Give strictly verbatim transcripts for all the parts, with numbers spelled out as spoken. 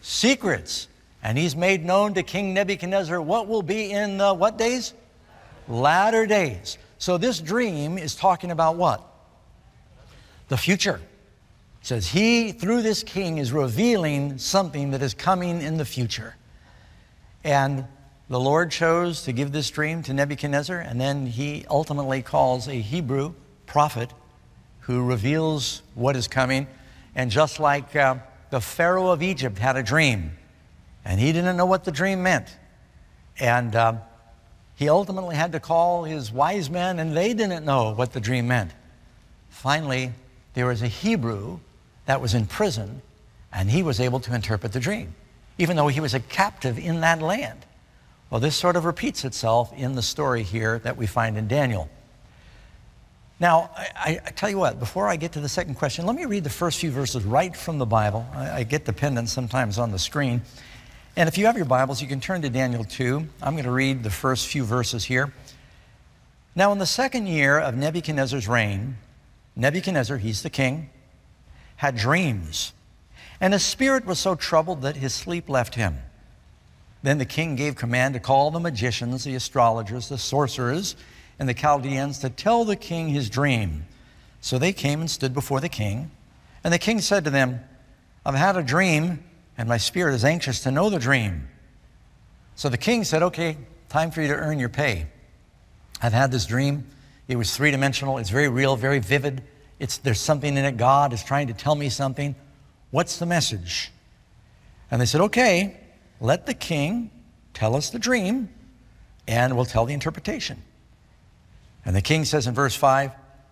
secrets. And he's made known to King Nebuchadnezzar what will be in the what days? Latter days. So this dream is talking about what? The future. It says he, through this king, is revealing something that is coming in the future. And the Lord chose to give this dream to Nebuchadnezzar, and then he ultimately calls a Hebrew prophet who reveals what is coming. And just like uh, the Pharaoh of Egypt had a dream, and he didn't know what the dream meant. And uh, he ultimately had to call his wise men, and they didn't know what the dream meant. Finally, there was a Hebrew that was in prison, and he was able to interpret the dream, even though he was a captive in that land. Well, this sort of repeats itself in the story here that we find in Daniel. Now, I, I tell you what, before I get to the second question, let me read the first few verses right from the Bible. I, I get dependent sometimes on the screen. And if you have your Bibles, you can turn to Daniel two. I'm going to read the first few verses here. Now, in the second year of Nebuchadnezzar's reign, Nebuchadnezzar, he's the king, had dreams, and his spirit was so troubled that his sleep left him. Then the king gave command to call the magicians, the astrologers, the sorcerers, and the Chaldeans to tell the king his dream. So they came and stood before the king. And the king said to them, I've had a dream, and my spirit is anxious to know the dream. So the king said, okay, time for you to earn your pay. I've had this dream. It was three-dimensional. It's very real, very vivid. It's, there's something in it. God is trying to tell me something. What's the message? And they said, okay, let the king tell us the dream, and we'll tell the interpretation. And the king says in verse five,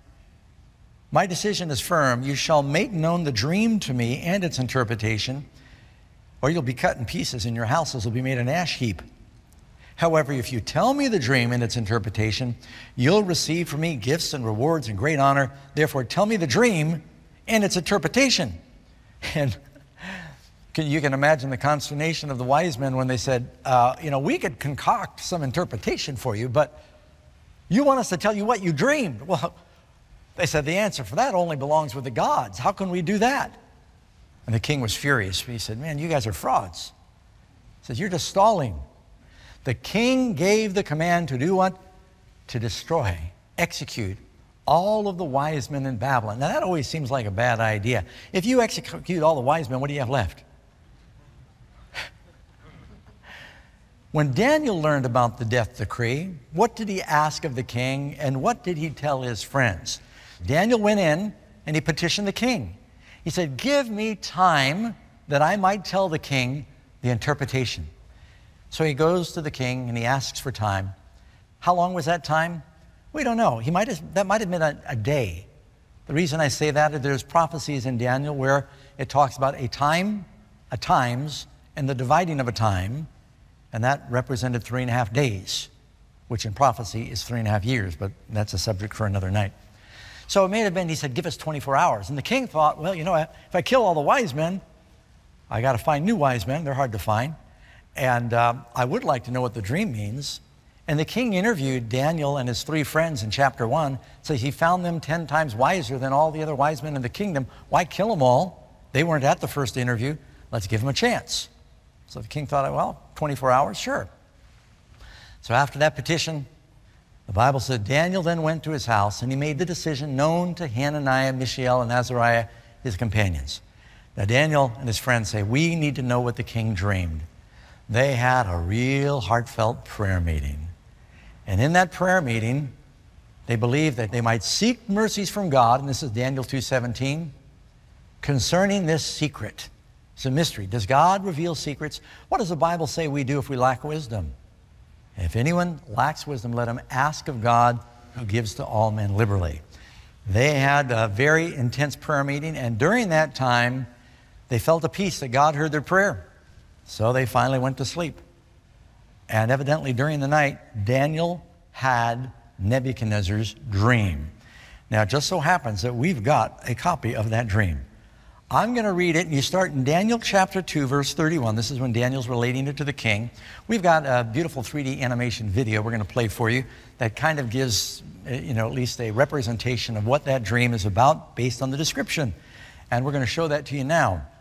my decision is firm. You shall make known the dream to me and its interpretation, or you'll be cut in pieces and your houses will be made an ash heap. However, if you tell me the dream and its interpretation, you'll receive from me gifts and rewards and great honor. Therefore, tell me the dream and its interpretation. And can, you can imagine the consternation of the wise men when they said, uh, you know, we could concoct some interpretation for you, but you want us to tell you what you dreamed. Well, they said the answer for that only belongs with the gods. How can we do that? And the king was furious. He said, man, you guys are frauds. He says, you're just stalling. The king gave the command to do what? To destroy, execute all of the wise men in Babylon. Now that always seems like a bad idea. If you execute all the wise men, what do you have left? When Daniel learned about the death decree, what did he ask of the king, and what did he tell his friends? Daniel went in and he petitioned the king. He said, give me time that I might tell the king the interpretation. So he goes to the king and he asks for time. How long was that time? We don't know. He might have, that might have been a, a day. The reason I say that is there's prophecies in Daniel where it talks about a time, a times, and the dividing of a time, and that represented three and a half days, which in prophecy is three and a half years, but that's a subject for another night. So it may have been, he said, give us twenty-four hours. And the king thought, well, you know, if I kill all the wise men, I got to find new wise men. They're hard to find. And um, I would like to know what the dream means. And the king interviewed Daniel and his three friends in chapter one. So he found them ten times wiser than all the other wise men in the kingdom. Why kill them all? They weren't at the first interview. Let's give them a chance. So the king thought, well, twenty-four hours, sure. So after that petition, the Bible said, Daniel then went to his house and he made the decision known to Hananiah, Mishael, and Azariah, his companions. Now Daniel and his friends say, we need to know what the king dreamed. They had a real heartfelt prayer meeting. And in that prayer meeting, they believed that they might seek mercies from God, and this is Daniel two seventeen, concerning this secret. It's a mystery. Does God reveal secrets? What does the Bible say we do if we lack wisdom? If anyone lacks wisdom, let him ask of God, who gives to all men liberally. They had a very intense prayer meeting, and during that time, they felt a peace that God heard their prayer. So they finally went to sleep. And evidently during the night, Daniel had Nebuchadnezzar's dream. Now it just so happens that we've got a copy of that dream. I'm going to read it, and you start in Daniel chapter two, verse thirty-one. This is when Daniel's relating it to the king. We've got a beautiful three D animation video we're going to play for you that kind of gives, you know, at least a representation of what that dream is about based on the description. And we're going to show that to you now.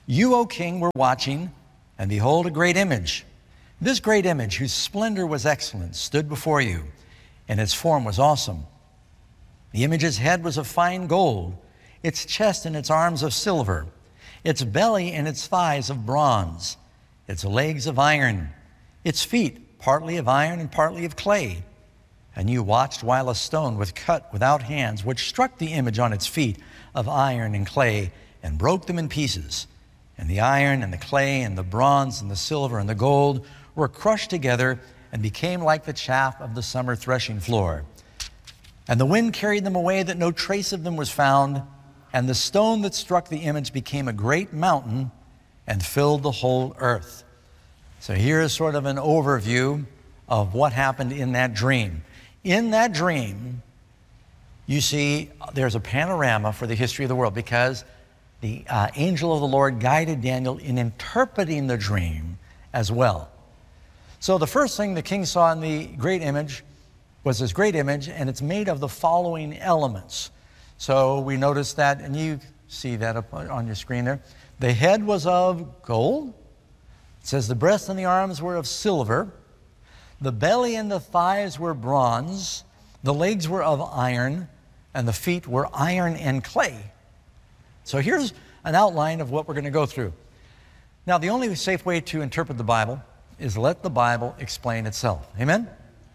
You, O king, were watching, and behold, a great image. This great image, whose splendor was excellent, stood before you, and its form was awesome. The image's head was of fine gold, its chest and its arms of silver, its belly and its thighs of bronze, its legs of iron, its feet partly of iron and partly of clay. And you watched while a stone was cut without hands, which struck the image on its feet of iron and clay, and broke them in pieces. And the iron and the clay and the bronze and the silver and the gold were crushed together and became like the chaff of the summer threshing floor. And the wind carried them away, that no trace of them was found. And the stone that struck the image became a great mountain and filled the whole earth. So here is sort of an overview of what happened in that dream. In that dream, you see there's a panorama for the history of the world, because the uh, angel of the Lord guided Daniel in interpreting the dream as well. So the first thing the king saw in the great image was this great image, and it's made of the following elements. So we notice that, and you see that up on your screen there. The head was of gold. It says the breast and the arms were of silver. The belly and the thighs were bronze. The legs were of iron, and the feet were iron and clay. So here's an outline of what we're going to go through. Now, the only safe way to interpret the Bible is let the Bible explain itself. Amen?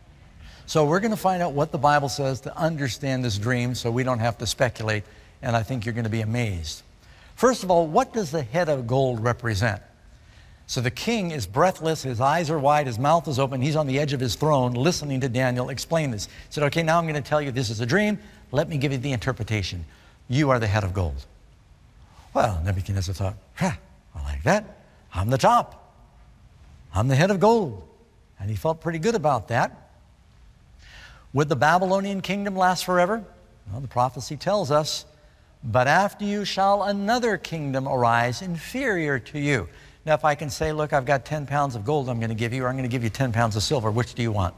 So we're going to find out what the Bible says to understand this dream, so we don't have to speculate, and I think you're going to be amazed. First of all, what does the head of gold represent? So the king is breathless, his eyes are wide, his mouth is open, he's on the edge of his throne listening to Daniel explain this. He said, okay, now I'm going to tell you this is a dream. Let me give you the interpretation. You are the head of gold. Well, Nebuchadnezzar thought, ha, I like that. I'm the top. I'm the head of gold. And he felt pretty good about that. Would the Babylonian kingdom last forever? Well, the prophecy tells us, but after you shall another kingdom arise inferior to you. Now, if I can say, look, I've got ten pounds of gold I'm going to give you, or I'm going to give you ten pounds of silver, which do you want?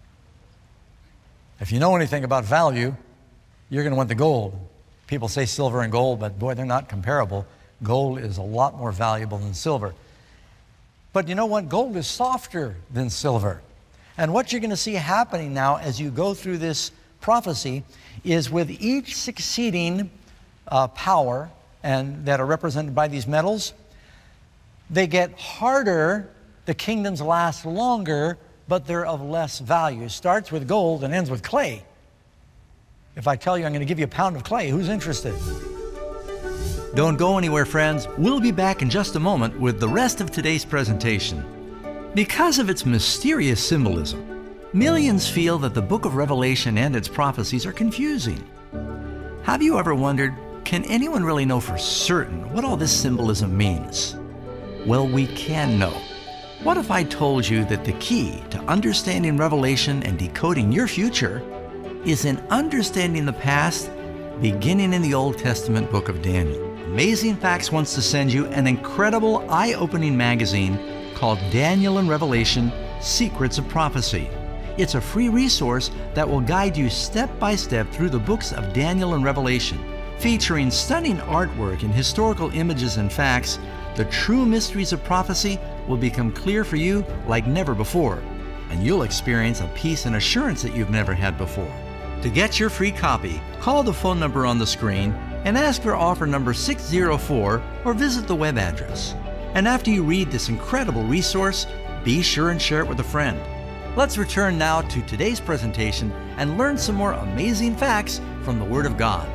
If you know anything about value, you're going to want the gold. People say silver and gold, but boy, they're not comparable. Gold is a lot more valuable than silver. But you know what? Gold is softer than silver. And what you're going to see happening now as you go through this prophecy is with each succeeding uh, power and that are represented by these metals, they get harder, the kingdoms last longer, but they're of less value. It starts with gold and ends with clay. If I tell you I'm going to give you a pound of clay, who's interested? Don't go anywhere, friends. We'll be back in just a moment with the rest of today's presentation. Because of its mysterious symbolism, millions feel that the book of Revelation and its prophecies are confusing. Have you ever wondered, can anyone really know for certain what all this symbolism means? Well, we can know. What if I told you that the key to understanding Revelation and decoding your future is in understanding the past, beginning in the Old Testament book of Daniel? Amazing Facts wants to send you an incredible, eye-opening magazine called Daniel and Revelation: Secrets of Prophecy. It's a free resource that will guide you step by step through the books of Daniel and Revelation. Featuring stunning artwork and historical images and facts, the true mysteries of prophecy will become clear for you like never before, and you'll experience a peace and assurance that you've never had before. To get your free copy, call the phone number on the screen and ask for offer number six zero four, or visit the web address. And after you read this incredible resource, be sure and share it with a friend. Let's return now to today's presentation and learn some more amazing facts from the Word of God.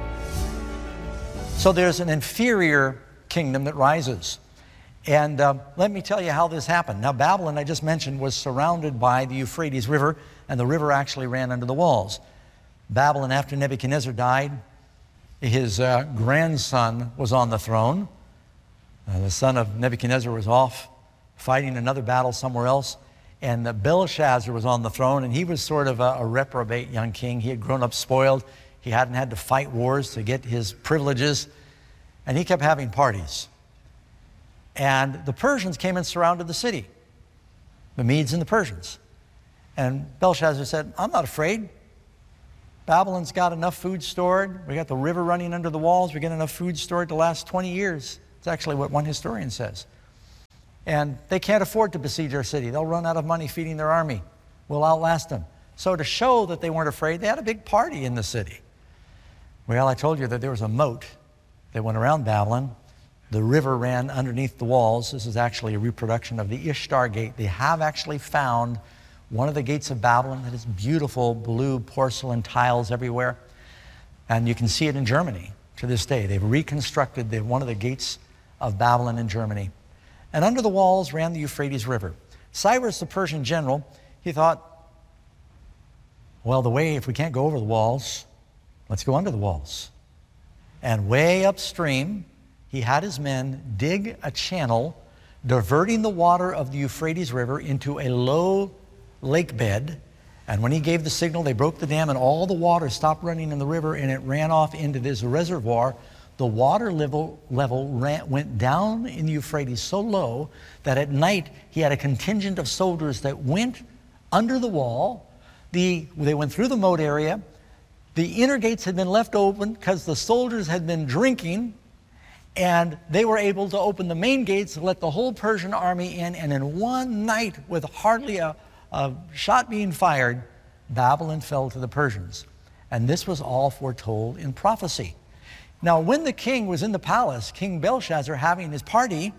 So there's an inferior kingdom that rises. And uh, let me tell you how this happened. Now, Babylon, I just mentioned, was surrounded by the Euphrates River, and the river actually ran under the walls. Babylon, after Nebuchadnezzar died, his uh, grandson was on the throne. Uh, the son of Nebuchadnezzar was off fighting another battle somewhere else, and uh, Belshazzar was on the throne, and he was sort of a, a reprobate young king. He had grown up spoiled. He hadn't had to fight wars to get his privileges, and he kept having parties. And the Persians came and surrounded the city, the Medes and the Persians. And Belshazzar said, I'm not afraid. Babylon's got enough food stored. We got the river running under the walls. We got enough food stored to last twenty years. It's actually what one historian says. And they can't afford to besiege our city. They'll run out of money feeding their army. We'll outlast them. So to show that they weren't afraid, they had a big party in the city. Well, I told you that there was a moat that went around Babylon. The river ran underneath the walls. This is actually a reproduction of the Ishtar Gate. They have actually found one of the gates of Babylon that has beautiful blue porcelain tiles everywhere. And you can see it in Germany to this day. They've reconstructed the, one of the gates of Babylon in Germany. And under the walls ran the Euphrates River. Cyrus, the Persian general, he thought, well, the way, if we can't go over the walls, let's go under the walls. And way upstream, he had his men dig a channel, diverting the water of the Euphrates River into a low lake bed. And when he gave the signal, they broke the dam and all the water stopped running in the river and it ran off into this reservoir. The water level, level ran, went down in the Euphrates so low that at night he had a contingent of soldiers that went under the wall. The, they went through the moat area. The inner gates had been left open because the soldiers had been drinking, and they were able to open the main gates and let the whole Persian army in, and in one night, with hardly a, a shot being fired, Babylon fell to the Persians. And this was all foretold in prophecy. Now, when the king was in the palace, King Belshazzar having his party,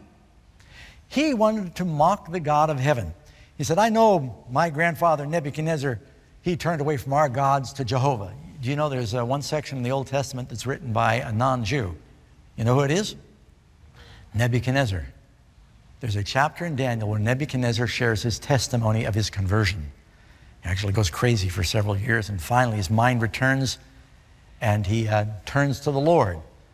he wanted to mock the God of heaven. He said, I know my grandfather Nebuchadnezzar, he turned away from our gods to Jehovah. Do you know there's uh, one section in the Old Testament that's written by a non-Jew? You know who it is? Nebuchadnezzar. There's a chapter in Daniel where Nebuchadnezzar shares his testimony of his conversion. He actually goes crazy for several years, and finally his mind returns, and he uh, turns to the Lord.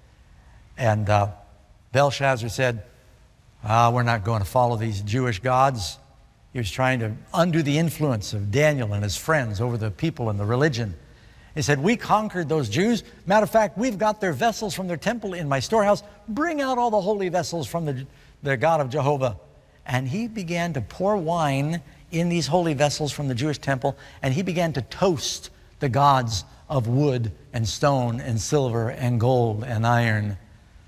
And uh, Belshazzar said, ah, we're not going to follow these Jewish gods. He was trying to undo the influence of Daniel and his friends over the people and the religion. He said, we conquered those Jews. Matter of fact, we've got their vessels from their temple in my storehouse. Bring out all the holy vessels from the, the God of Jehovah. And he began to pour wine in these holy vessels from the Jewish temple, and he began to toast the gods of wood and stone and silver and gold and iron.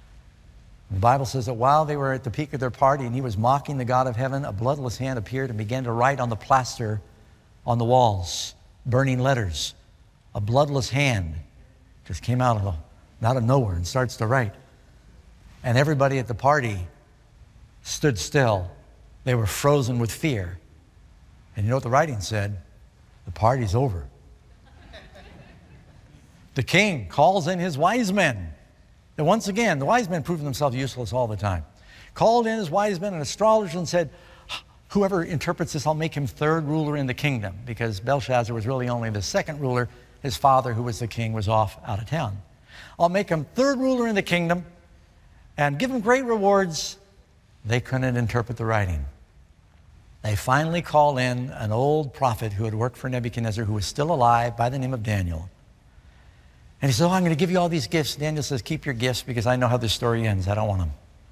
The Bible says that while they were at the peak of their party and he was mocking the God of heaven, a bloodless hand appeared and began to write on the plaster on the walls, burning letters. A bloodless hand just came out of, out of nowhere and starts to write. And everybody at the party stood still. They were frozen with fear. And you know what the writing said? The party's over. The king calls in his wise men. And once again, the wise men proved themselves useless all the time. Called in his wise men and astrologers and said, whoever interprets this, I'll make him third ruler in the kingdom, because Belshazzar was really only the second ruler. His father, who was the king, was off out of town. I'll make him third ruler in the kingdom and give him great rewards. They couldn't interpret the writing. They finally call in an old prophet who had worked for Nebuchadnezzar, who was still alive, by the name of Daniel. And he said, oh, I'm going to give you all these gifts. Daniel says, keep your gifts, because I know how this story ends. I don't want them.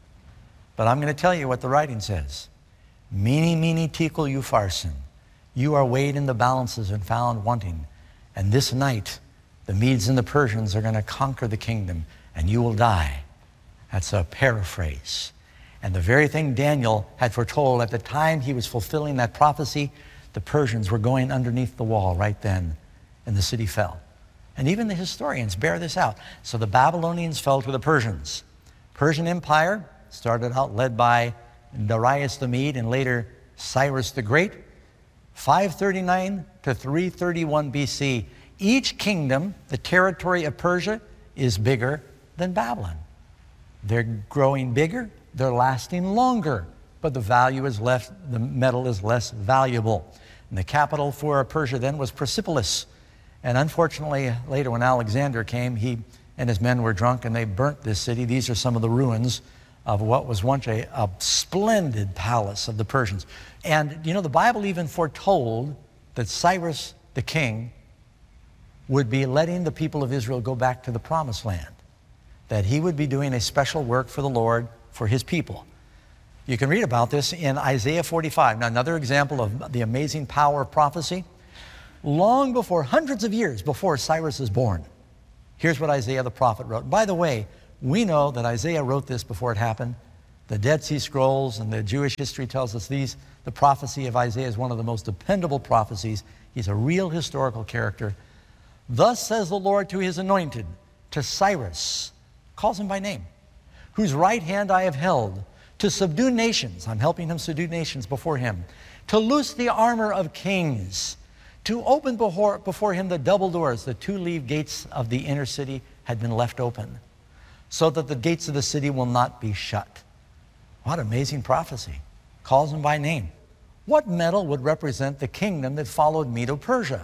But I'm going to tell you what the writing says. Mene, mene, tekel, upharsin. You are weighed in the balances and found wanting. And this night, the Medes and the Persians are going to conquer the kingdom, and you will die. That's a paraphrase. And the very thing Daniel had foretold at the time he was fulfilling that prophecy, the Persians were going underneath the wall right then, and the city fell. And even the historians bear this out. So the Babylonians fell to the Persians. Persian Empire started out led by Darius the Mede and later Cyrus the Great. five thirty-nine to three thirty-one B C. Each kingdom, the territory of Persia, is bigger than Babylon. They're growing bigger, they're lasting longer, but the value is less, the metal is less valuable. And the capital for Persia then was Persepolis. And unfortunately, later when Alexander came, he and his men were drunk and they burnt this city. These are some of the ruins of what was once a, a splendid palace of the Persians. And you know, the Bible even foretold that Cyrus the king would be letting the people of Israel go back to the promised land, that he would be doing a special work for the Lord, for his people. You can read about this in Isaiah forty-five. Now, another example of the amazing power of prophecy. Long before, hundreds of years before Cyrus is born, here's what Isaiah the prophet wrote. By the way, We know that Isaiah wrote this before it happened. The Dead Sea Scrolls and the Jewish history tells us these, the prophecy of Isaiah is one of the most dependable prophecies. He's a real historical character. Thus says the Lord to his anointed, to Cyrus, calls him by name, whose right hand I have held, to subdue nations, I'm helping him subdue nations before him, to loose the armor of kings, to open before, before him the double doors. The two-leaved gates of the inner city had been left open, so that the gates of the city will not be shut. What amazing prophecy. Calls him by name. What metal would represent the kingdom that followed Medo-Persia?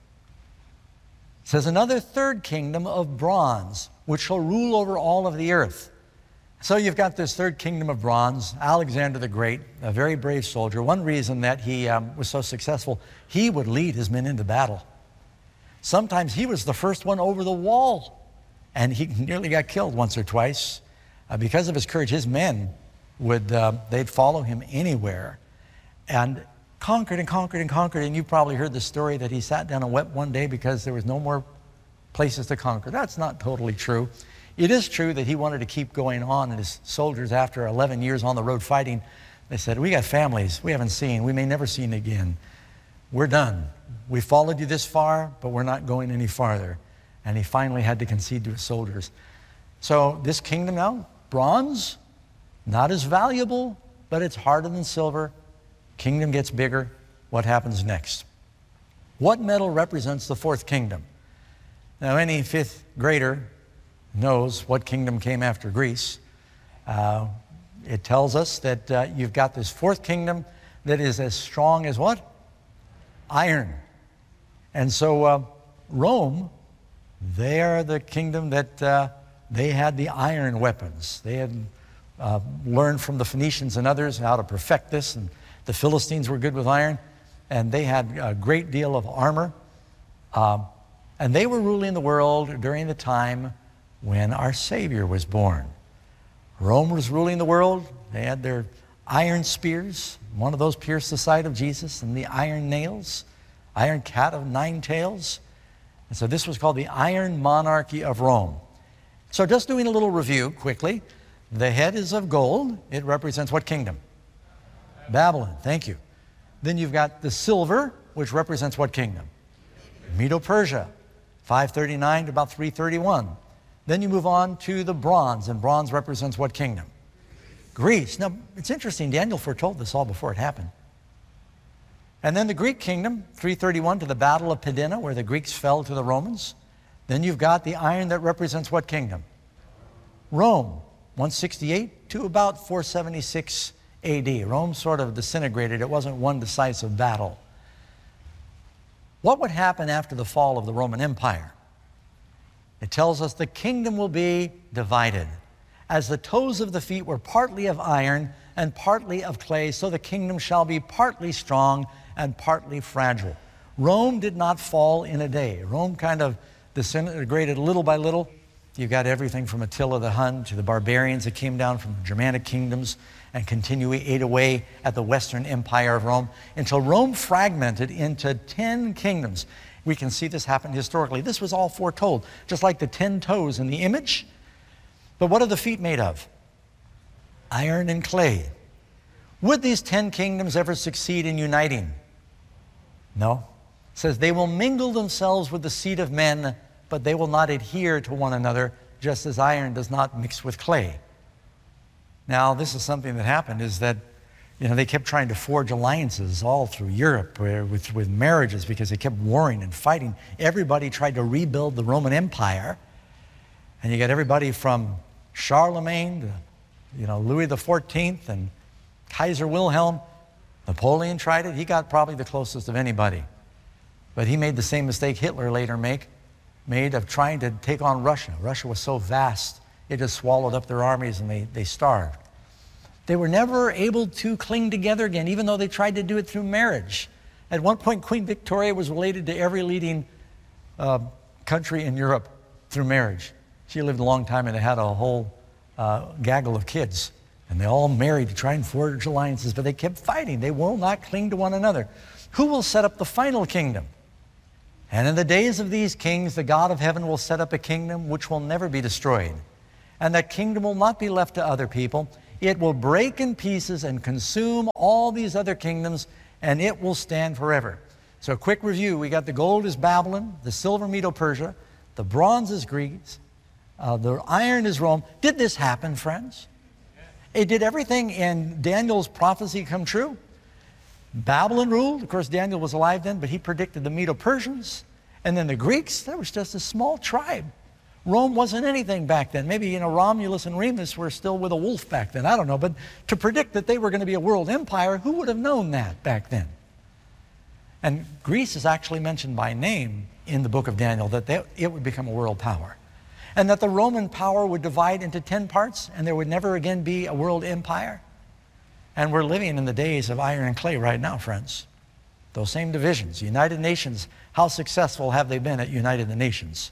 It says, another third kingdom of bronze, which shall rule over all of the earth. So you've got this third kingdom of bronze, Alexander the Great, a very brave soldier. One reason that he um, was so successful, he would lead his men into battle. Sometimes he was the first one over the wall, and he nearly got killed once or twice. Uh, because of his courage, his men would, uh, they'd follow him anywhere, and conquered and conquered and conquered. And you've probably heard the story that he sat down and wept one day because there was no more places to conquer. That's not totally true. It is true that he wanted to keep going on, and his soldiers, after eleven years on the road fighting, they said, we got families we haven't seen, we may never see again. We're done. We followed you this far, but we're not going any farther. And he finally had to concede to his soldiers. So this kingdom now, bronze, not as valuable, but it's harder than silver. Kingdom gets bigger. What happens next? What metal represents the fourth kingdom? Now, any fifth grader knows what kingdom came after Greece. Uh, it tells us that uh, you've got this fourth kingdom that is as strong as what? Iron. And so uh, Rome, they are the kingdom that uh, they had the iron weapons. They had uh, learned from the Phoenicians and others how to perfect this, and the Philistines were good with iron, and they had a great deal of armor. Um, and they were ruling the world during the time when our Savior was born. Rome was ruling the world. They had their iron spears. One of those pierced the side of Jesus, and the iron nails, iron cat of nine tails. And so this was called the Iron Monarchy of Rome. So just doing a little review quickly. The head is of gold. It represents what kingdom? Babylon. Thank you. Then you've got the silver, which represents what kingdom? Medo-Persia, five thirty-nine to about three thirty-one. Then you move on to the bronze, and bronze represents what kingdom? Greece. Now, it's interesting, Daniel foretold this all before it happened. And then the Greek kingdom, three thirty-one, to the Battle of Pydna, where the Greeks fell to the Romans. Then you've got the iron that represents what kingdom? Rome, one sixty-eight to about four seventy-six A D. Rome sort of disintegrated. It wasn't one decisive battle. What would happen after the fall of the Roman Empire? It tells us the kingdom will be divided. As the toes of the feet were partly of iron and partly of clay, so the kingdom shall be partly strong and partly fragile. Rome did not fall in a day. Rome kind of disintegrated little by little. You've got everything from Attila the Hun to the barbarians that came down from the Germanic kingdoms and continually ate away at the Western Empire of Rome until Rome fragmented into ten kingdoms. We can see this happen historically. This was all foretold, just like the ten toes in the image. But what are the feet made of? Iron and clay. Would these ten kingdoms ever succeed in uniting? No. It says they will mingle themselves with the seed of men, but they will not adhere to one another, just as iron does not mix with clay. Now, this is something that happened, is that you know, they kept trying to forge alliances all through Europe with, with marriages because they kept warring and fighting. Everybody tried to rebuild the Roman Empire. And you got everybody from Charlemagne to you know, Louis the fourteenth and Kaiser Wilhelm. Napoleon tried it. He got probably the closest of anybody. But he made the same mistake Hitler later make, made of trying to take on Russia. Russia was so vast, it just swallowed up their armies and they, they starved. They were never able to cling together again, even though they tried to do it through marriage. At one point, Queen Victoria was related to every leading uh, country in Europe through marriage. She lived a long time and they had a whole uh, gaggle of kids. And they all married to try and forge alliances, but they kept fighting. They will not cling to one another. Who will set up the final kingdom? And in the days of these kings, the God of heaven will set up a kingdom which will never be destroyed. And that kingdom will not be left to other people. It will break in pieces and consume all these other kingdoms, and it will stand forever. So a quick review. We got the gold is Babylon, the silver Medo-Persia, the bronze is Greece, uh, the iron is Rome. Did this happen, friends? It did everything in Daniel's prophecy come true. Babylon ruled. Of course, Daniel was alive then, but he predicted the Medo-Persians. And then the Greeks, that was just a small tribe. Rome wasn't anything back then. Maybe, you know, Romulus and Remus were still with a wolf back then. I don't know. But to predict that they were going to be a world empire, who would have known that back then? And Greece is actually mentioned by name in the book of Daniel, that they, it would become a world power. And that the Roman power would divide into ten parts, and there would never again be a world empire. And we're living in the days of iron and clay right now, friends. Those same divisions. United Nations, how successful have they been at United the Nations?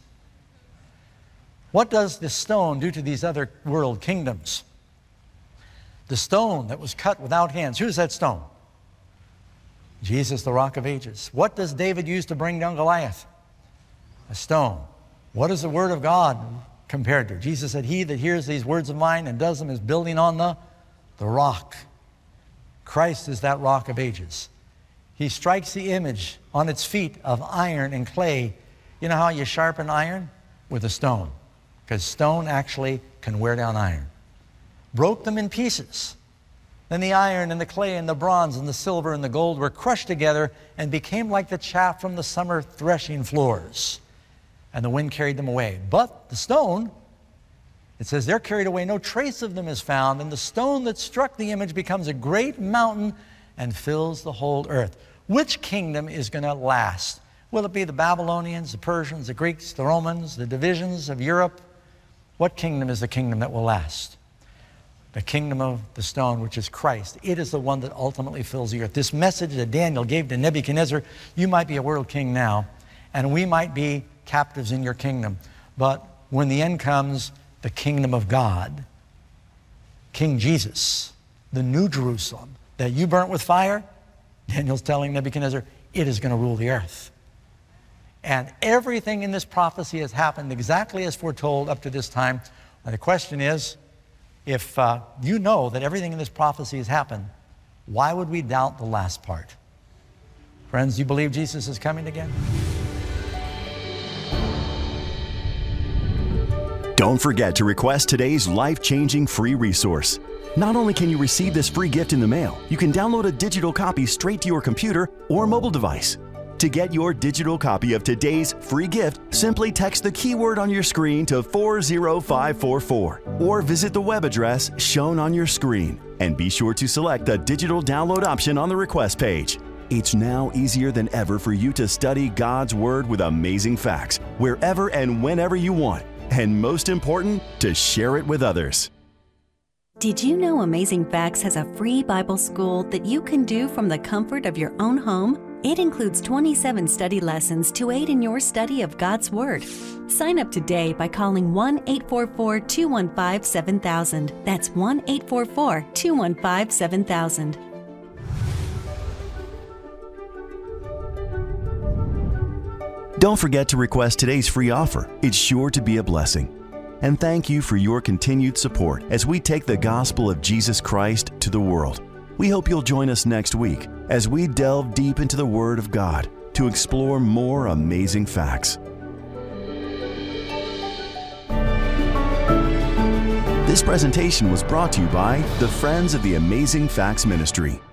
What does this stone do to these other world kingdoms? The stone that was cut without hands. Who's that stone? Jesus, the Rock of Ages. What does David use to bring down Goliath? A stone. What is the Word of God compared to? Jesus said, he that hears these words of mine and does them is building on the, the rock. Christ is that Rock of Ages. He strikes the image on its feet of iron and clay. You know how you sharpen iron? With a stone. Because stone actually can wear down iron. Broke them in pieces. Then the iron and the clay and the bronze and the silver and the gold were crushed together and became like the chaff from the summer threshing floors. And the wind carried them away. But the stone, it says they're carried away, no trace of them is found. And the stone that struck the image becomes a great mountain and fills the whole earth. Which kingdom is going to last? Will it be the Babylonians, the Persians, the Greeks, the Romans, the divisions of Europe? What kingdom is the kingdom that will last? The kingdom of the stone, which is Christ. It is the one that ultimately fills the earth. This message that Daniel gave to Nebuchadnezzar, you might be a world king now, and we might be captives in your kingdom. But when the end comes, the kingdom of God, King Jesus, the new Jerusalem, that you burnt with fire, Daniel's telling Nebuchadnezzar, it is going to rule the earth. And everything in this prophecy has happened exactly as foretold up to this time. And the question is, if uh, you know that everything in this prophecy has happened, why would we doubt the last part? Friends, do you believe Jesus is coming again? Don't forget to request today's life-changing free resource. Not only can you receive this free gift in the mail, you can download a digital copy straight to your computer or mobile device. To get your digital copy of today's free gift, simply text the keyword on your screen to four zero five four four or visit the web address shown on your screen. And be sure to select the digital download option on the request page. It's now easier than ever for you to study God's Word with amazing facts wherever and whenever you want. And most important, to share it with others. Did you know Amazing Facts has a free Bible school that you can do from the comfort of your own home? It includes twenty-seven study lessons to aid in your study of God's Word. Sign up today by calling one eight four four, two one five, seven thousand. That's one eight four four, two one five, seven thousand. Don't forget to request today's free offer. It's sure to be a blessing. And thank you for your continued support as we take the gospel of Jesus Christ to the world. We hope you'll join us next week as we delve deep into the Word of God to explore more amazing facts. This presentation was brought to you by the Friends of the Amazing Facts Ministry.